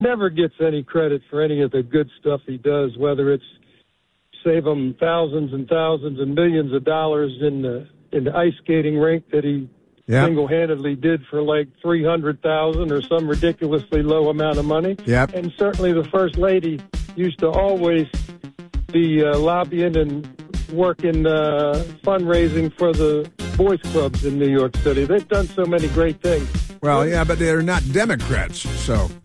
never gets any credit for any of the good stuff he does, whether it's save him thousands and thousands and millions of dollars in the ice skating rink that he single-handedly did for like $300,000 or some ridiculously low amount of money. Yep. And certainly the First Lady used to always be lobbying and working fundraising for the boys clubs in New York City. They've done so many great things. Well, yeah, but they're not Democrats, so